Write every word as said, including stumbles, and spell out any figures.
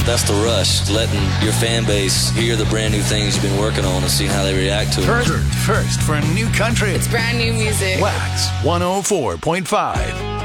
that's the rush, letting your fan base hear the brand new things you've been working on and see how they react to it. First, first for new country. It's brand new music. Wax one oh four point five.